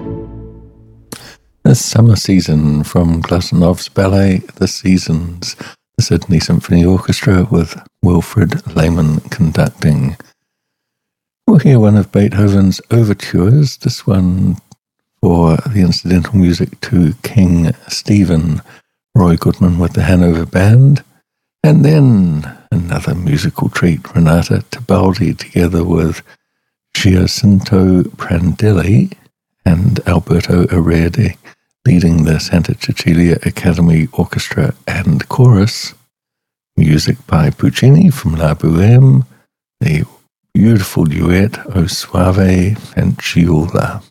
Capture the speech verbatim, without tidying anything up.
The Summer Season from Glazounov's ballet The Seasons, the Sydney Symphony Orchestra with Wilfred Lehman conducting. We'll hear one of Beethoven's overtures, this one for the incidental music to King Stephen, Roy Goodman with the Hanover Band, and then another musical treat, Renata Tebaldi together with Giacinto Prandelli and Alberto Arredi, leading the Santa Cecilia Academy Orchestra and Chorus. Music by Puccini from La Boheme, the beautiful duet O Suave Fanciulla.